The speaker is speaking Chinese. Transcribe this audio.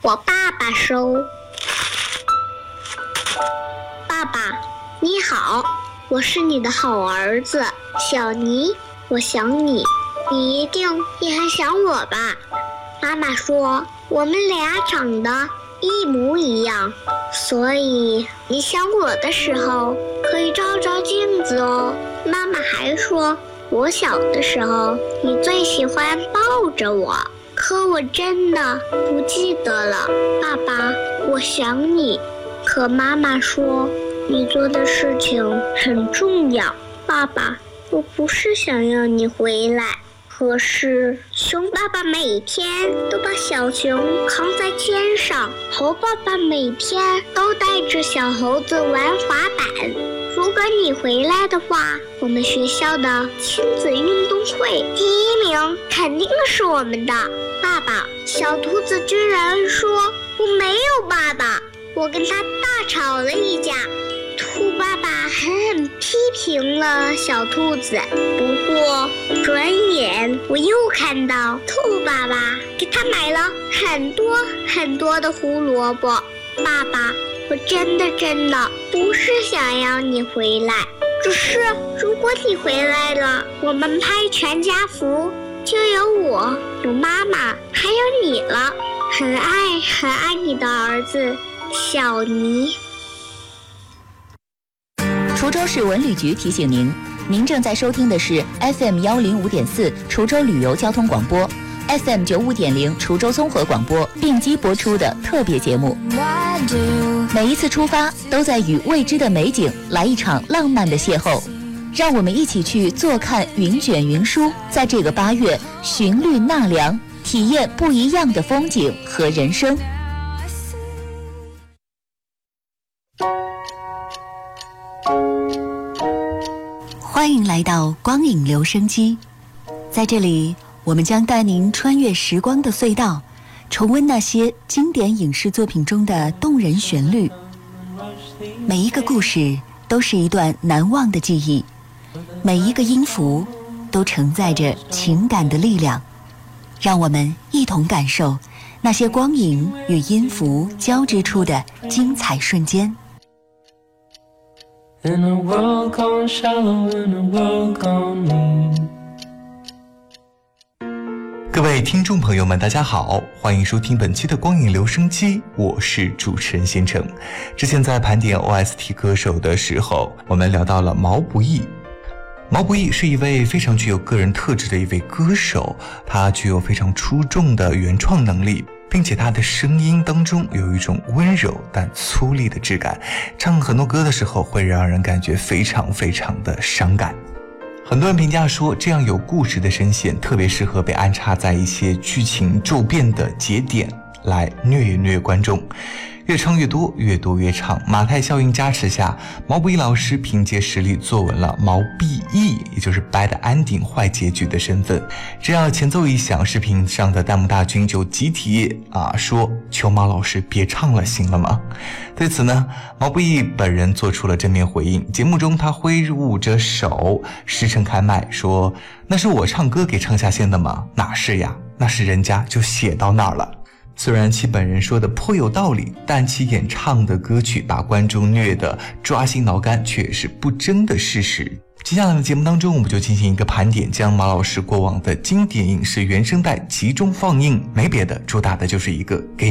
我爸爸收。爸爸，你好，我是你的好儿子小尼，我想你，你一定也很想我吧？妈妈说我们俩长得一模一样，所以你想我的时候可以照照镜子哦。妈妈还说我小的时候你最喜欢抱着我，可我真的不记得了。爸爸，我想你，可妈妈说你做的事情很重要。爸爸，我不是想要你回来，可是熊爸爸每天都把小熊扛在肩上，猴爸爸每天都带着小猴子玩滑板。如果你回来的话，我们学校的亲子运动会第一名肯定是我们的。爸爸，小兔子居然说我没有爸爸，我跟他大吵了一架。兔爸爸狠狠批评了小兔子，不过转眼我又看到兔爸爸给他买了很多很多的胡萝卜。爸爸，我真的不是想要你回来，只是如果你回来了，我们拍全家福，就有我，有妈妈，还有你了。很爱你的儿子小尼。 滁州市文旅局提醒您，您正在收听的是 FM105.4 滁州旅游交通广播， FM95.0 滁州综合广播并机播出的特别节目。每一次出发都在与未知的美景来一场浪漫的邂逅，让我们一起去坐看云卷云舒，在这个8月寻绿纳凉，体验不一样的风景和人生。欢迎来到光影留声机，在这里我们将带您穿越时光的隧道，重温那些经典影视作品中的动人旋律。每一个故事都是一段难忘的记忆，每一个音符都承载着情感的力量。让我们一同感受那些光影与音符交织出的精彩瞬间。 In a world gone shallow, in a world gone mean。 各位听众朋友们大家好，欢迎收听本期的光影留声机，我是主持人先成。之前在盘点 OST 歌手的时候，我们聊到了毛不易。毛不易是一位非常具有个人特质的一位歌手，他具有非常出众的原创能力，并且他的声音当中有一种温柔但粗粝的质感，唱很多歌的时候会让人感觉非常的伤感。很多人评价说，这样有故事的声线特别适合被安插在一些剧情骤变的节点来虐一虐观众。越唱越多，越多越唱。马太效应加持下，毛不易老师凭借实力坐稳了毛必易，也就是 bad ending 坏结局的身份。这样前奏一响，视频上的弹幕大军就集体说求毛老师别唱了，行了吗？对此呢，毛不易本人做出了正面回应。节目中他挥舞着手，实诚开麦说：“那是我唱歌给唱下线的吗？哪是呀，那是人家就写到那儿了。”虽然其本人说的颇有道理，但其演唱的歌曲把观众虐得抓心挠肝，却是不争的事实。接下来的节目当中，我们就进行一个盘点，将毛老师过往的经典影视原声带集中放映，没别的，主打的就是一个给